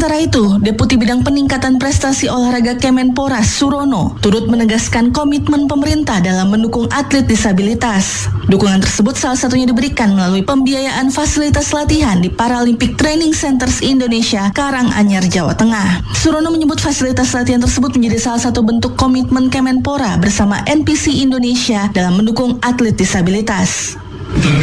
Sementara itu, Deputi Bidang Peningkatan Prestasi Olahraga Kemenpora Surono turut menegaskan komitmen pemerintah dalam mendukung atlet disabilitas. Dukungan tersebut salah satunya diberikan melalui pembiayaan fasilitas latihan di Paralympic Training Centers Indonesia, Karanganyar, Jawa Tengah. Surono menyebut fasilitas latihan tersebut menjadi salah satu bentuk komitmen Kemenpora bersama NPC Indonesia dalam mendukung atlet disabilitas.